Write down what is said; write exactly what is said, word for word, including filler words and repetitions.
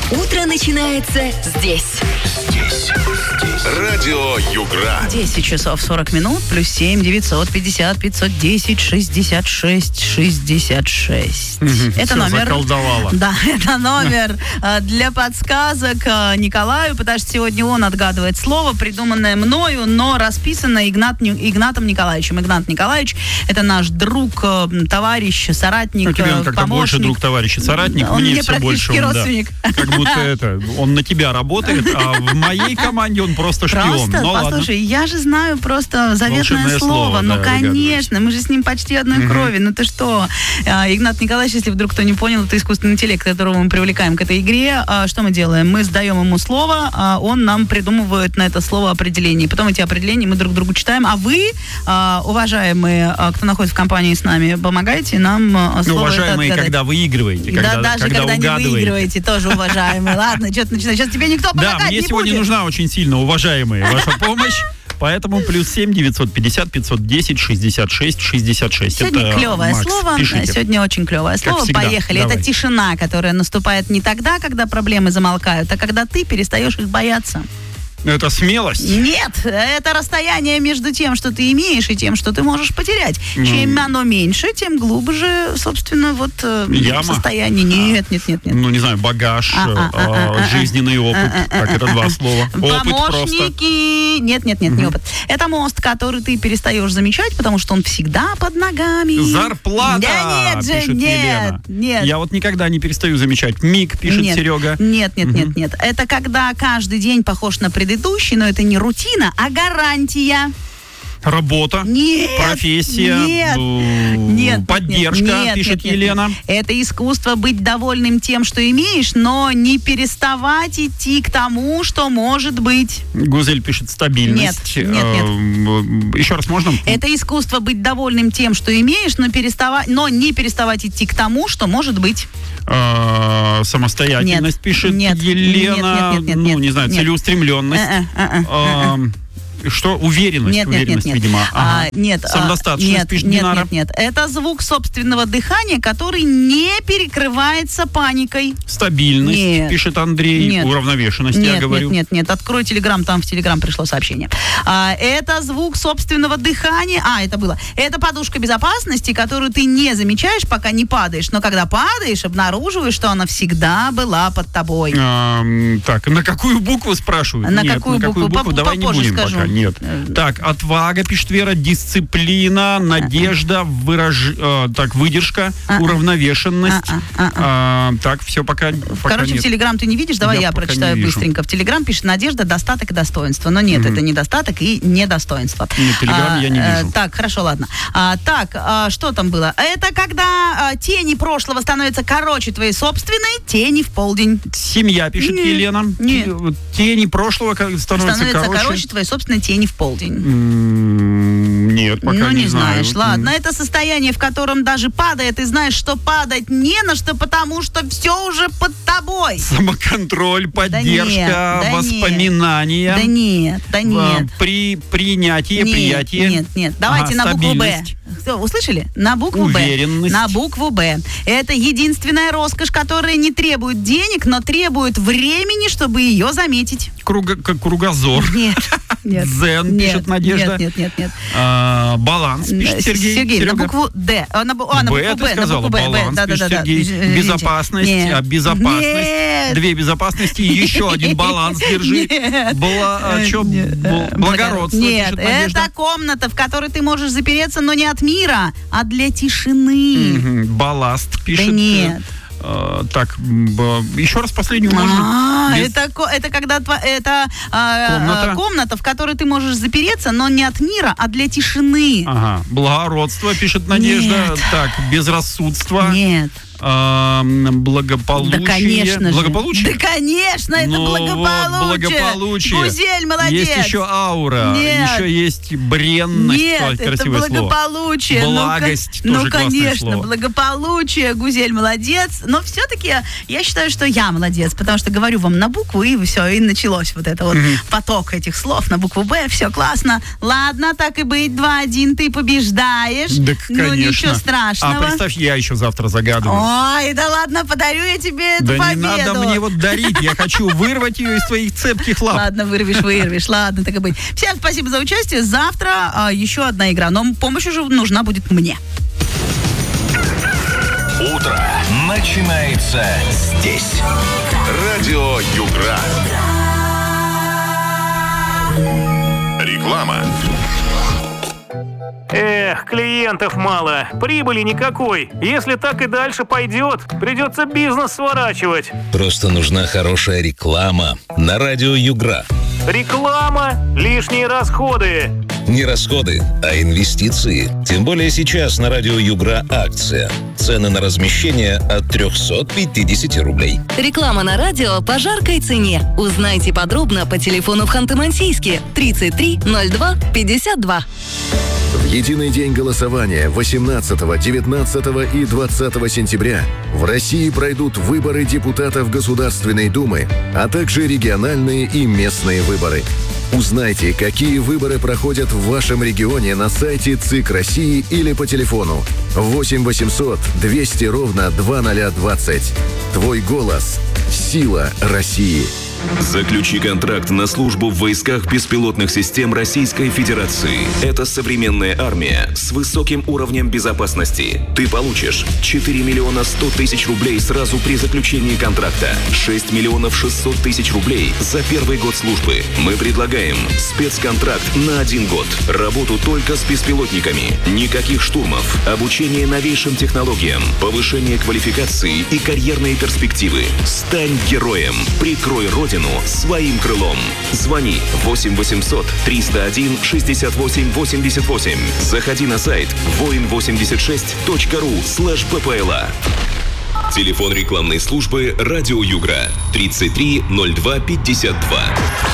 Утро начинается здесь. Здесь. Здесь. Радио Югра. десять часов сорок минут, плюс семь, девятьсот пятьдесят, пятьсот десять, шестьдесят шесть, шестьдесят шесть. Это Все номер... заколдовала. Да, это номер э, для подсказок э, Николаю, потому что сегодня он отгадывает слово, придуманное мною, но расписанное Игнат, Игнатом Николаевичем. Игнат Николаевич — это наш друг, э, товарищ, соратник, Ну, тебе он как-то помощник. больше друг, товарищ и соратник. Он мне мне все больше практически он, да. родственник. Как будто это, он на тебя работает, а в моей команде он просто шпион. Просто, Ну, ладно. послушай, я же знаю просто заветное Волшебное слово. слово, Ну, да, конечно, мы же с ним почти одной Мгм. крови. Ну, ты что? А, Игнат Николаевич, если вдруг кто не понял, это искусственный интеллект, которого мы привлекаем к этой игре. А, что мы делаем? Мы сдаем ему слово, а он нам придумывает на это слово определение. Потом эти определения мы друг другу читаем. А вы, а, уважаемые, а, кто находится в компании с нами, помогайте нам а, Ну, слово это уважаемые, отгадать. когда выигрываете, Да, когда, даже когда, когда, не угадываете. выигрываете, тоже уважаемые. Ладно, что ты начинаешь? Сейчас тебе никто Да, помогать мне не сегодня будет. нужна очень сильно, уважаемые, ваша помощь. Поэтому плюс семь девятьсот пятьдесят пятьсот десять шестьдесят шесть шестьдесят шесть. Сегодня Это, клевое Макс, слово. пишите. Сегодня очень клевое слово. всегда. Поехали. Давай. Это тишина, которая наступает не тогда, когда проблемы замолкают, а когда ты перестаешь их бояться. Это смелость. Нет, это расстояние между тем, что ты имеешь, и тем, что ты можешь потерять. Ну. Чем оно меньше, тем глубже, собственно, вот э, Яма? состояние. Нет, нет, нет, нет. Ну, не знаю, багаж, А, а, а, э, а, а, жизненный опыт. а, а, Так, это а, два а. слова. Опыт просто. Помощники. Нет, нет, нет, не опыт. Это мост, который ты перестаешь замечать, потому что он всегда под ногами. Зарплата, Да нет же, пишет нет, Елена. нет. Я вот никогда не перестаю замечать. Миг, пишет нет, Серега. Нет, нет, нет, нет. Это когда каждый день похож на предыдущий, но это не рутина, а гарантия. Работа, Нет, профессия, нет, э, нет, поддержка, нет, нет, пишет нет, нет, Елена. нет. Это искусство быть довольным тем, что имеешь, но не переставать идти к тому, что может быть. Гузель пишет стабильность. Нет, нет, нет. Э, Еще раз можно? Это искусство быть довольным тем, что имеешь, но, переставать, но не переставать идти к тому, что может быть. Э, Самостоятельность, Нет, пишет нет, Елена. нет, нет, нет, ну, нет, не знаю, нет. целеустремленность. Э-э, э-э, э-э. Э, Что? Уверенность. Нет, нет, Уверенность, нет, нет. видимо. Ага. А, нет, Самодостаточность, нет, пишет нет, Динара. нет, нет. Это звук собственного дыхания, который не перекрывается паникой. Стабильность, Нет. пишет Андрей. Нет. Уравновешенность, Нет, я говорю. нет, нет, нет. Открой Телеграм, там в Телеграм пришло сообщение. А, это звук собственного дыхания. А, это было. Это подушка безопасности, которую ты не замечаешь, пока не падаешь. Но когда падаешь, обнаруживаешь, что она всегда была под тобой. А, так, на какую букву спрашивают? На Нет, какую на какую букву? букву? Поп- Давай не попозже будем скажу. пока. Нет. Э, Так, отвага, пишет Вера, дисциплина, надежда, выраж... э, так, выдержка, А-а. уравновешенность. А-а, А, так, все пока, пока Короче, нет. в Телеграм ты не видишь, давай Я я, пока прочитаю не вижу. быстренько. В Телеграм пишет надежда, достаток и достоинство. Но нет, Мгм. это недостаток и недостоинство. Нет, в Телеграме я не э, вижу. Так, хорошо, ладно. А, так, а, что там было? Это когда а, тени прошлого становятся короче твоей собственной, тени в полдень. Семья, пишет Нет, Елена. нет. Т- Тени прошлого как становятся, Становятся короче. короче. твоей собственной тени в полдень. М, Нет, пока ну, не, не знаю. знаешь. Ладно, это состояние, в котором даже падая, ты знаешь, что падать не на что, потому что все уже под тобой. Самоконтроль, поддержка, нет, да нет. воспоминания. Да нет, да а, нет. При, принятие, Нет, приятие. Нет, нет. Давайте Ага, на букву Б. стабильность. Все, услышали? На букву Б. Уверенность. На букву Б. Это единственная роскошь, которая не требует денег, но требует времени, чтобы ее заметить. Круга- как кругозор. Нет, нет. Дзен, нет, пишет Надежда. Нет, нет, нет, нет. А, баланс, пишет Сергей. Сергей, Серега. на букву Д. А, на, бу- а, на Б, букву ты Б, на сказала, букву Б. Б. баланс, Да, да, пишет да, да. Сергей. Извините. Безопасность, Нет. а, безопасность. Нет. Две безопасности, еще один баланс держи. Нет. Бла- а, чё, Нет. бл- благородство, Нет, пишет Надежда. это комната, в которой ты можешь запереться, но не от мира, а для тишины. Мгм, балласт, пишет. Да нет. э, так, б- еще раз последнюю можно? А, Без- это, ко- это когда тва- это а, Комната. а, комната, в которой ты можешь запереться, но не от мира, а для тишины. Ага, благородство, пишет Надежда. Нет. Так, безрассудство. Нет. Эм, благополучие. Да, конечно же. Благополучие? Да, конечно, это Ну вот, благополучие. благополучие. Гузель, молодец. Есть еще аура, Нет. еще есть бренность. Нет, Ой, это красивое слово. благополучие. Благость, ну, тоже ну, классное конечно, слово. благополучие, Гузель, молодец. Но все-таки я считаю, что я молодец, потому что говорю вам на букву, и все, и началось вот это вот Мгм. поток этих слов на букву Б. Все классно. Ладно, так и быть, два один, ты побеждаешь. Так, ну, конечно. ничего страшного. А представь, я еще завтра загадываю. Ой, да ладно, подарю я тебе эту Да победу. не надо мне вот дарить, я хочу вырвать ее из твоих цепких лап. Ладно, вырвешь, вырвешь. Ладно, так и быть. Всем спасибо за участие. Завтра а, еще одна игра, но помощь уже нужна будет мне. Утро начинается здесь. Радио Югра. Реклама. Эх, клиентов мало, прибыли никакой. Если так и дальше пойдет, придется бизнес сворачивать. Просто нужна хорошая реклама на радио Югра. Реклама, лишние расходы. Не расходы, а инвестиции. Тем более сейчас на радио Югра акция. Цены на размещение от триста пятьдесят рублей. Реклама на радио по жаркой цене. Узнайте подробно по телефону в Ханты-Мансийске тридцать три ноль два пятьдесят два. В единый день голосования восемнадцатого, девятнадцатого и двадцатого сентября в России пройдут выборы депутатов Государственной Думы, а также региональные и местные выборы. Узнайте, какие выборы проходят в вашем регионе на сайте ЦИК России или по телефону восемь восемьсот двести ровно двадцать двадцать. Твой голос – сила России. Заключи контракт на службу в войсках беспилотных систем Российской Федерации. Это современная армия с высоким уровнем безопасности. Ты получишь четыре миллиона сто тысяч рублей сразу при заключении контракта, шесть миллионов шестьсот тысяч рублей за первый год службы. Мы предлагаем спецконтракт на один год, работу только с беспилотниками, никаких штурмов, обучение новейшим технологиям, повышение квалификации и карьерные перспективы. Стань героем, прикрой Родину своим крылом. Звони восемь восемьсот триста один шестьдесят восемь восемьдесят восемь. Заходи на сайт воин восемьдесят шесть точка ру слэш ППЛА. Телефон рекламной службы «Радио Югра» тридцать три ноль два пятьдесят два.